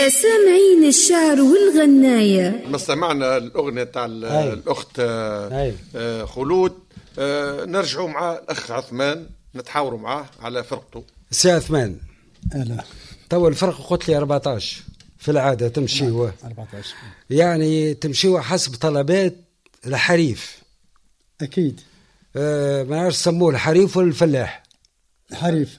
سامعين الشعر والغناية. ما سمعنا الأغنية تاع الأخت خلود. نرجعوا مع الأخ عثمان نتحاوروا معاه على فرقته. سي عثمان، تو الفرق قلت لي 14 في العادة تمشيوا 14 يعني تمشيوا حسب طلبات الحريف أكيد. ما نعرفش سموه الحريف ولا الفلاح. حريف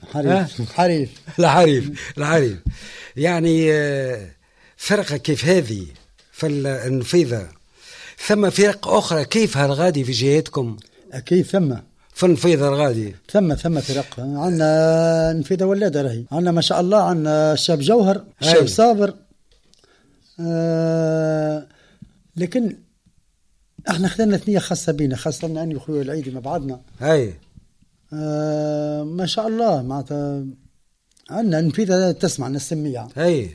الحريف يعني فرقة كيف هذه في النفيذة. ثم فرق أخرى كيفها الغادي في جهتكم؟ أكيد في النفيذة الغادي ثم فرق عندنا نفيذة ولادة راهي عندنا ما شاء الله. عندنا الشاب جوهر الشاب صابر. لكن احنا خذنا ثنية خاصة بينا، خاصة أني وخويا العيدي مع بعضنا. ما شاء الله معناتها عندنا نفيذة تسمع نسميها.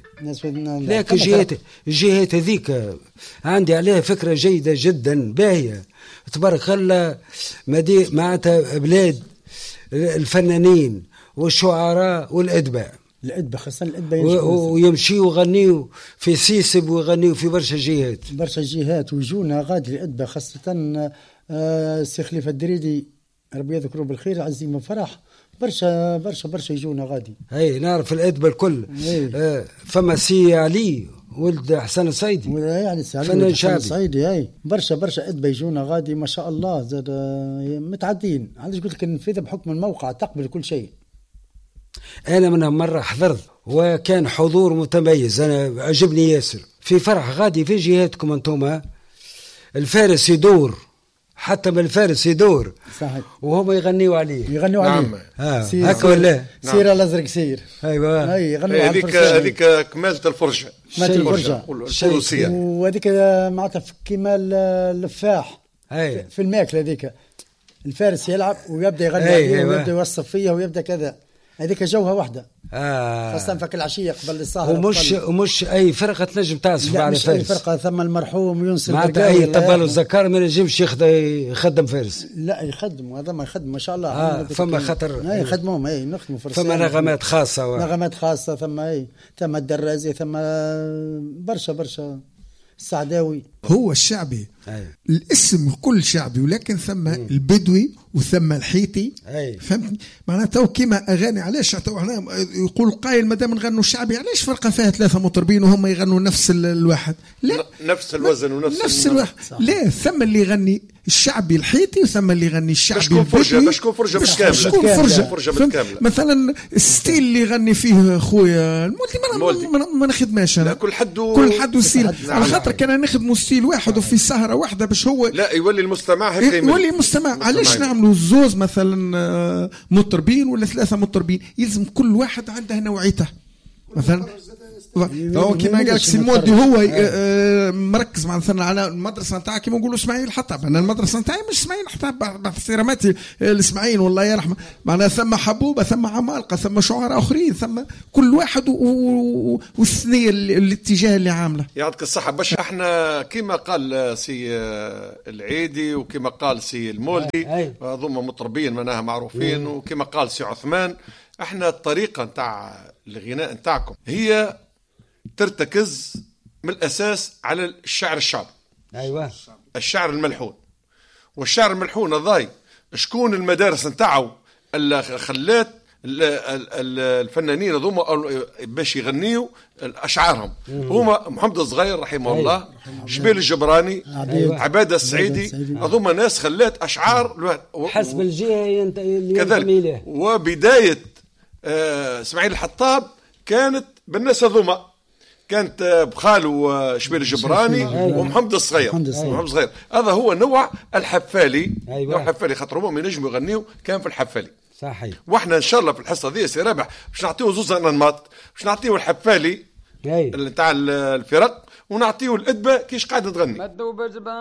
لكن جهة هذيك عندي عليها فكرة جيدة جدا باهية تبارك الله. معناتها بلاد الفنانين والشعراء والأدباء خاصة الأدباء ويمشيوا ويغنيوا في سيسب ويغنيوا في برشا جهات ويجونا غادي الأدباء خاصة سي خليفة الدريدي ربي يذكره بالخير عزيم وفرح. برشا يجونا غادي. نعرف الأدباء الكل. فما سي علي ولد حسن الصيدي فنان شعبي. برشا أدباء يجونا غادي ما شاء الله. زاد متعدين. علاش قلت لك النفيذة بحكم الموقع تقبل كل شيء. أنا من مرة حضرت وكان حضور متميز. أنا عجبني ياسر في فرح غادي في جهاتكم أنتم. الفارس يدور حتى من الفارس يدور صحيح وهم يغنيوا عليه. نعم. هكا ولا سير الأزرق سير. أيوة هذيك كمالة الفرجة الفروسية. وهذيك معناتها كمال اللفاح في الماكلة. هذيك الفارس يلعب ويبدأ يغني ويبدأ يوصف فيها ويبدأ كذا. هذيك جوها واحدة خاصة فك العشية قبل السهرة. ومش أي فرقة تنجم تعزف على فارس. أي فرقة. ثم المرحوم يونس معناتها أي طبال الزكار ما ينجمش يخدم فارس. لا يخدم هذا ما يخدم ما شاء الله. فما خطر يخدمهم نخدموا فرسان. ثم نغمات خاصة ثم الدرازي ثم برشا السعداوي. هو الشعبي الاسم كل شعبي ولكن ثم البدوي وثم الحيتي. فهمتني معناتها كيما اغاني. علاش هنا يقول قايل مادام نغنوا الشعبي علاش فرقه فيها 3 مطربين وهم يغنوا نفس الواحد؟ لا نفس الوزن ونفس الواحد. لا ثم اللي يغني الشعبي الحيتي وثم اللي يغني الشعبي البدوي. باش تكون فرجه بالكامله. مثلا الستيل اللي يغني فيه خويا المولدي ما نخدماش انا. كل حد وستيل على خاطر كان نخدموا ستيل واحد وفي سهره واحده باش هو لا يولي المستمع هكا يولي المستمع. علاش نعملوا الزوز مثلا مطربين ولا 3 مطربين؟ يلزم كل واحد عنده نوعيته. مثلا هو كما قال سي مودي هو مركز مثلا على المدرسه نتاعك كما نقولوا اسماعيل حطب. انا المدرسه نتاعي مش اسماعيل حطب باحتراماتي الاسماعيل والله يرحمه. معناها ثم حبوبه ثم عمالقه ثم شعراء اخرين ثم كل واحد والثنيه الاتجاه اللي عامله. يعطيك الصحه. باش احنا كما قال سي العيدي وكما قال سي المولدي هذوما مطربين معناها معروفين وكما قال سي عثمان احنا الطريقه نتاع الغناء نتاعكم هي ترتكز من الأساس على الشعر الشعبي. الشعر الملحون. والشعر الملحون هذاي شكون المدارس نتاعو اللي خلات الفنانين هذوما باش يغنيوا أشعارهم هما محمد الصغير رحمه الله، شبيل الجبراني، عبادة السعيدي. هذوما ناس خلات أشعار حسب الجهة كذلك. وبداية اسماعيل الحطاب كانت بالناس هذوما كانت بخالو شبيل الجبراني ومحمد الصغير. هذا هو نوع الحفالي. نوع الحفالي خاطر هما ينجموا يغنيوا كان في الحفالي. صحيح. واحنا ان شاء الله في الحصه دي سي رابح باش نعطيو زوز انماط. باش نعطيو الحفالي نتاع الفرق ونعطيو الادبه كيش قاعده تغني.